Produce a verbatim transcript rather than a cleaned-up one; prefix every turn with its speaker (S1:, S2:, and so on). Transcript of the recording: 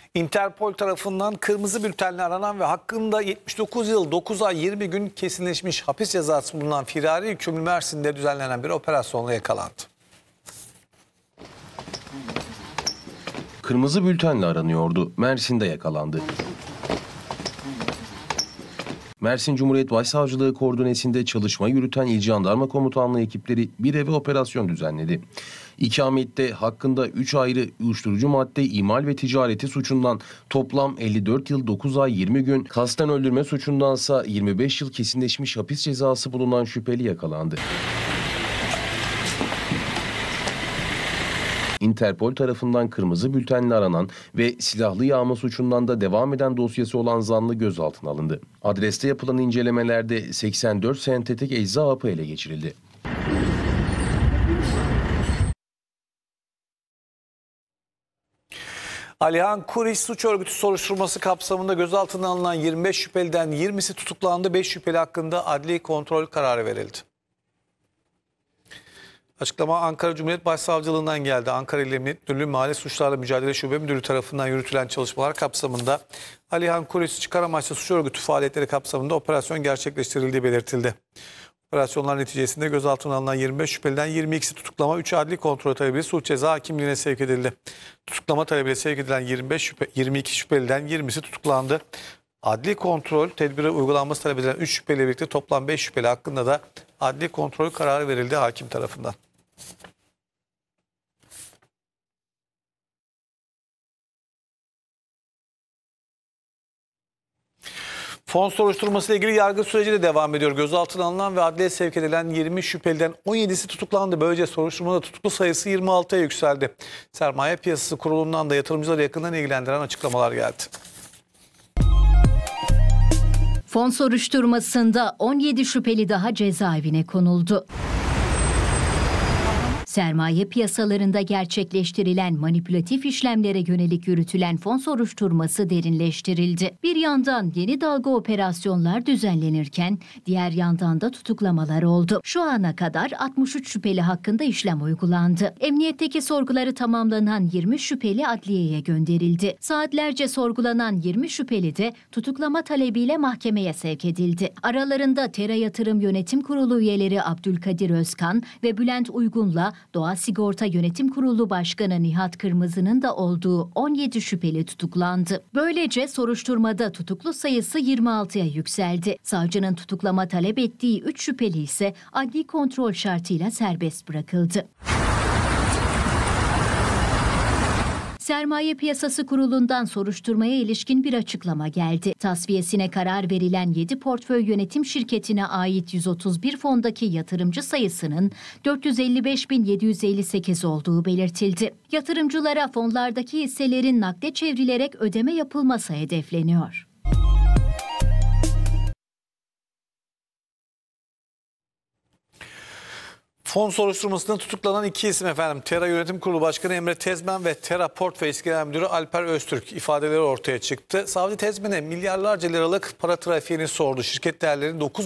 S1: Interpol tarafından kırmızı bültenle aranan ve hakkında yetmiş dokuz yıl dokuz ay yirmi gün kesinleşmiş hapis cezası bulunan firari hükümlü Mersin'de düzenlenen bir operasyonla yakalandı.
S2: Kırmızı bültenle aranıyordu. Mersin'de yakalandı. Mersin Cumhuriyet Başsavcılığı koordinesinde çalışma yürüten İl Jandarma Komutanlığı ekipleri bir eve operasyon düzenledi. İkamette hakkında üç ayrı uyuşturucu madde imal ve ticareti suçundan toplam elli dört yıl dokuz ay yirmi gün, kasten öldürme suçundansa yirmi beş yıl kesinleşmiş hapis cezası bulunan şüpheli yakalandı. Interpol tarafından kırmızı bültenle aranan ve silahlı yağma suçundan da devam eden dosyası olan zanlı gözaltına alındı. Adreste yapılan incelemelerde seksen dört sentetik ecza hapı ele geçirildi.
S1: Alihan Kuriş suç örgütü soruşturması kapsamında gözaltına alınan yirmi beş şüpheliden yirmisi tutuklandı. beş şüpheli hakkında adli kontrol kararı verildi. Açıklama Ankara Cumhuriyet Başsavcılığından geldi. Ankara İl Emniyet Müdürlüğü Mali Suçlarla Mücadele Şube Müdürlüğü tarafından yürütülen çalışmalar kapsamında Alihan Kuriş çıkar amaçlı suç örgütü faaliyetleri kapsamında operasyon gerçekleştirildiği belirtildi. Operasyonlar neticesinde gözaltına alınan yirmi beş şüpheliden yirmi ikisi tutuklama, üçü adli kontrol talebiyle suç ceza hakimliğine sevk edildi. Tutuklama talebiyle sevk edilen yirmi beş şüphe, yirmi iki şüpheliden yirmisi tutuklandı. Adli kontrol tedbiri uygulanması talep edilen üç şüpheliyle birlikte toplam beş şüpheli hakkında da adli kontrol kararı verildi hakim tarafından. Fon soruşturması ile ilgili yargı süreci de devam ediyor. Gözaltına alınan ve adliyeye sevk edilen yirmi şüpheliden on yedisi tutuklandı. Böylece soruşturmada tutuklu sayısı yirmi altıya yükseldi. Sermaye Piyasası Kurulu'ndan da yatırımcıları yakından ilgilendiren açıklamalar geldi.
S3: Fon soruşturmasında on yedi şüpheli daha cezaevine konuldu. Sermaye piyasalarında gerçekleştirilen manipülatif işlemlere yönelik yürütülen fon soruşturması derinleştirildi. Bir yandan yeni dalga operasyonlar düzenlenirken diğer yandan da tutuklamalar oldu. Şu ana kadar altmış üç şüpheli hakkında işlem uygulandı. Emniyetteki sorguları tamamlanan yirmi şüpheli adliyeye gönderildi. Saatlerce sorgulanan yirmi şüpheli de tutuklama talebiyle mahkemeye sevk edildi. Aralarında Tera Yatırım Yönetim Kurulu üyeleri Abdülkadir Özkan ve Bülent Uygun'la Doğa Sigorta Yönetim Kurulu Başkanı Nihat Kırmızı'nın da olduğu on yedi şüpheli tutuklandı. Böylece soruşturmada tutuklu sayısı yirmi altıya yükseldi. Savcının tutuklama talep ettiği üç şüpheli ise adli kontrol şartıyla serbest bırakıldı. Sermaye Piyasası Kurulu'ndan soruşturmaya ilişkin bir açıklama geldi. Tasfiyesine karar verilen yedi portföy yönetim şirketine ait yüz otuz bir fondaki yatırımcı sayısının dört yüz elli beş bin yedi yüz elli sekiz olduğu belirtildi. Yatırımcılara fonlardaki hisselerin nakde çevrilerek ödeme yapılması hedefleniyor.
S1: Fon soruşturmasında tutuklanan iki isim efendim. Tera Yönetim Kurulu Başkanı Emre Tezmen ve Tera Portföy Eski Genel Müdürü Alper Öztürk ifadeleri ortaya çıktı. Savcı Tezmen'e milyarlarca liralık para trafiğini sordu. Şirket değerlerinin dokuz